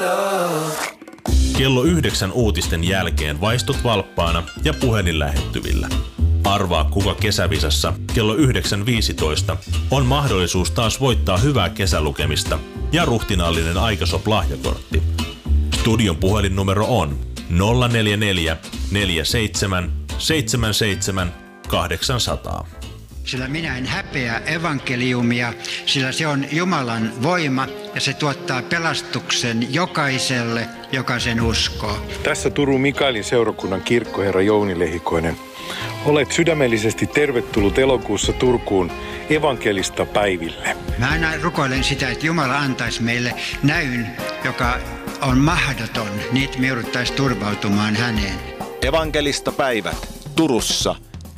Kello 9 uutisten jälkeen vaistut valppaana ja puhelin lähettyvillä. Arvaa, kuka kesävisassa kello 9.15 on mahdollisuus taas voittaa hyvää kesälukemista ja ruhtinaallinen Aikasop-lahjakortti. Studion puhelinnumero on 044 47 77 800. Sillä minä en häpeä evankeliumia, sillä se on Jumalan voima ja se tuottaa pelastuksen jokaiselle, joka sen uskoo. Tässä Turun Mikaelin seurakunnan kirkkoherra Jouni Lehikoinen. Olet sydämellisesti tervetullut elokuussa Turkuun evankelista päiville. Mä aina rukoilen sitä, että Jumala antaisi meille näyn, joka on mahdoton, niin että me jouduttaisiin turvautumaan häneen. Evankelista päivät Turussa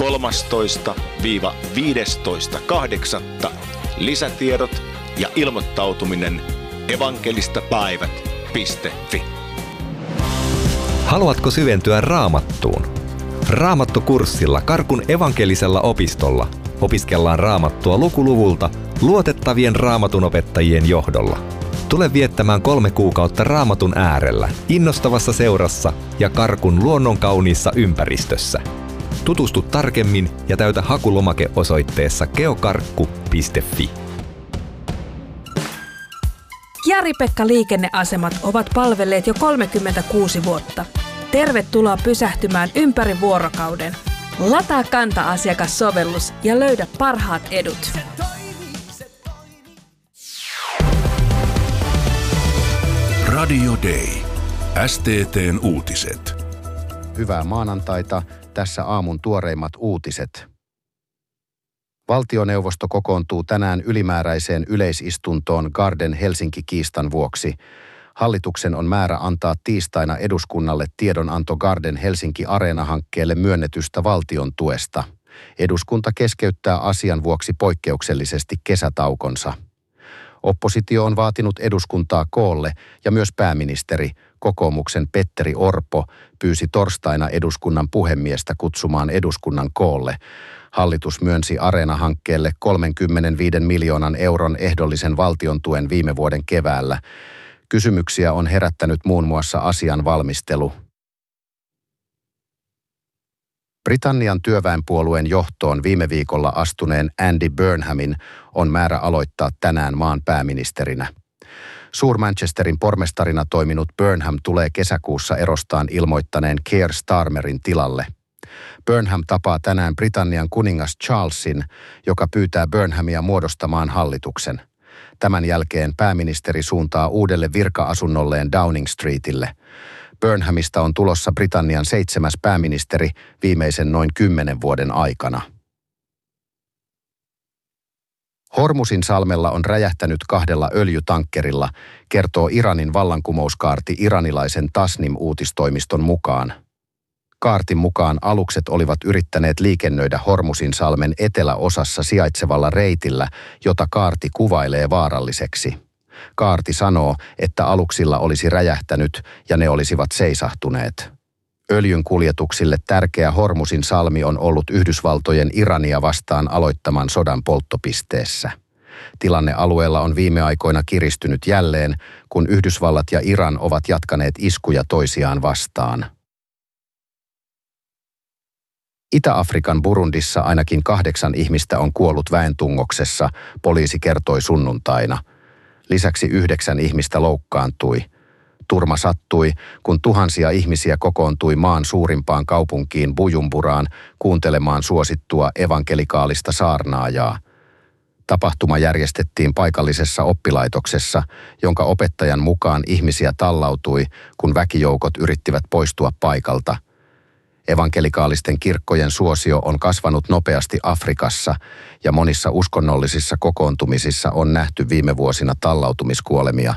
13-15.8. Lisätiedot ja ilmoittautuminen evankelistapäivät.fi. Haluatko syventyä Raamattuun? Raamattukurssilla Karkun evankelisella opistolla opiskellaan Raamattua lukuluvulta luotettavien Raamatun-opettajien johdolla. Tule viettämään 3 kuukautta Raamatun äärellä, innostavassa seurassa ja Karkun luonnonkauniissa ympäristössä. Tutustu tarkemmin ja täytä hakulomake osoitteessa geokarkku.fi. Jari-Pekka liikenneasemat ovat palvelleet jo 36 vuotta. Tervetuloa pysähtymään ympäri vuorokauden. Lataa Kanta-asiakassovellus ja löydä parhaat edut. Radio Day. STT:n uutiset. Hyvää maanantaita. Tässä aamun tuoreimmat uutiset. Valtioneuvosto kokoontuu tänään ylimääräiseen yleisistuntoon Garden Helsinki-kiistan vuoksi. Hallituksen on määrä antaa tiistaina eduskunnalle tiedonanto Garden Helsinki-areena-hankkeelle myönnetystä valtion tuesta. Eduskunta keskeyttää asian vuoksi poikkeuksellisesti kesätaukonsa. Oppositio on vaatinut eduskuntaa koolle ja myös pääministeri, kokoomuksen Petteri Orpo, pyysi torstaina eduskunnan puhemiestä kutsumaan eduskunnan koolle. Hallitus myönsi Areena-hankkeelle 35 miljoonan euron ehdollisen valtion tuen viime vuoden keväällä. Kysymyksiä on herättänyt muun muassa asian valmistelu. Britannian työväenpuolueen johtoon viime viikolla astuneen Andy Burnhamin on määrä aloittaa tänään maan pääministerinä. Suur-Manchesterin pormestarina toiminut Burnham tulee kesäkuussa erostaan ilmoittaneen Keir Starmerin tilalle. Burnham tapaa tänään Britannian kuningas Charlesin, joka pyytää Burnhamia muodostamaan hallituksen. Tämän jälkeen pääministeri suuntaa uudelle virka-asunnolleen Downing Streetille. Burnhamista on tulossa Britannian 7. pääministeri viimeisen noin 10 vuoden aikana. Hormuzin salmella on räjähtänyt 2 öljytankkerilla, kertoo Iranin vallankumouskaarti iranilaisen Tasnim-uutistoimiston mukaan. Kaartin mukaan alukset olivat yrittäneet liikennöidä Hormuzin salmen eteläosassa sijaitsevalla reitillä, jota kaarti kuvailee vaaralliseksi. Kaarti sanoo, että aluksilla olisi räjähtänyt ja ne olisivat seisahtuneet. Öljyn kuljetuksille tärkeä Hormuzin salmi on ollut Yhdysvaltojen Irania vastaan aloittaman sodan polttopisteessä. Tilanne alueella on viime aikoina kiristynyt jälleen, kun Yhdysvallat ja Iran ovat jatkaneet iskuja toisiaan vastaan. Itä-Afrikan Burundissa ainakin 8 ihmistä on kuollut väentungoksessa, poliisi kertoi sunnuntaina. Lisäksi 9 ihmistä loukkaantui. Turma sattui, kun tuhansia ihmisiä kokoontui maan suurimpaan kaupunkiin Bujumburaan kuuntelemaan suosittua evankelikaalista saarnaajaa. Tapahtuma järjestettiin paikallisessa oppilaitoksessa, jonka opettajan mukaan ihmisiä tallautui, kun väkijoukot yrittivät poistua paikalta. Evankelikaalisten kirkkojen suosio on kasvanut nopeasti Afrikassa ja monissa uskonnollisissa kokoontumisissa on nähty viime vuosina tallautumiskuolemia.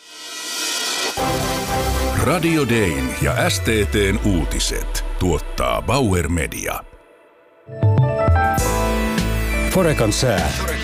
Radio Dayn ja STT:n uutiset tuottaa Bauer Media. Forecan sää.